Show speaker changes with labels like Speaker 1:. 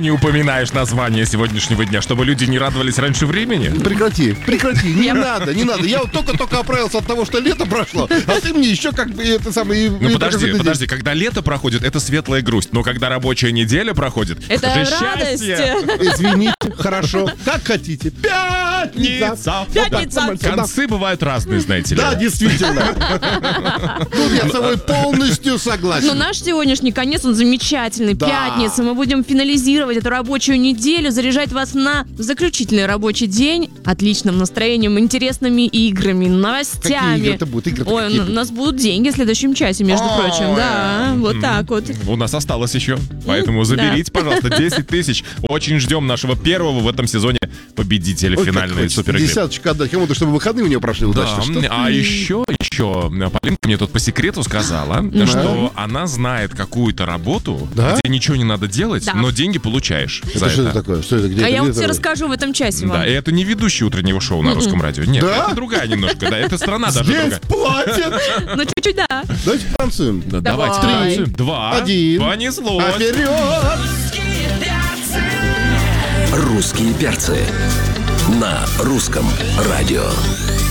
Speaker 1: не упоминаешь название сегодняшнего дня, чтобы люди не радовались раньше времени?
Speaker 2: Прекрати, не надо. Я вот только оправился от того, что лето прошло, а ты мне еще как бы это самое...
Speaker 1: Ну подожди, когда лето проходит, это светлая грусть, но когда рабочая неделя проходит,
Speaker 3: это
Speaker 1: же
Speaker 3: радость.
Speaker 1: счастье.
Speaker 2: Извините, хорошо, как хотите. Пятница.
Speaker 1: Концы бывают разные, знаете ли.
Speaker 2: Да, действительно. Тут я с тобой полностью согласен.
Speaker 3: Но наш сегодняшний конец, он замечательный.
Speaker 2: Да.
Speaker 3: Пятница. Мы будем финализировать эту рабочую неделю, заряжать вас на заключительный рабочий день отличным настроением, интересными играми, новостями.
Speaker 2: Какие игры-то будут? Игры-то
Speaker 3: Ой,
Speaker 2: какие
Speaker 3: у нас будут деньги в следующем часе, между прочим. Да, вот так вот.
Speaker 1: У нас осталось еще, поэтому заберите, пожалуйста, 10 тысяч. Очень ждем нашего первого в этом сезоне победителя финальной суперигры.
Speaker 2: Десяточку отдать кому-то, чтобы выходные у него прошли удачно.
Speaker 1: Да, а еще, Полинка мне тут по секрету сказала, что она знает какую-то работу,
Speaker 2: Да?
Speaker 1: где ничего не надо делать,
Speaker 3: Да.
Speaker 1: но деньги получаешь за
Speaker 2: Это что это
Speaker 1: это.
Speaker 2: такое? Что это? Где
Speaker 3: А
Speaker 2: это?
Speaker 3: я
Speaker 2: Где
Speaker 3: вот тебе
Speaker 2: это?
Speaker 3: расскажу в этом часе вам.
Speaker 1: Да, и это не ведущий утреннего шоу на русском радио. Нет,
Speaker 2: Да?
Speaker 1: это другая немножко. Да, это страна даже
Speaker 2: Здесь
Speaker 1: другая.
Speaker 2: платят.
Speaker 3: Ну, чуть-чуть, да.
Speaker 2: Давайте танцуем.
Speaker 1: Да,
Speaker 3: Давай.
Speaker 1: давайте танцуем. 2,
Speaker 2: 1.
Speaker 1: понеслось.
Speaker 2: А вперед!
Speaker 4: «Русские перцы» на русском радио.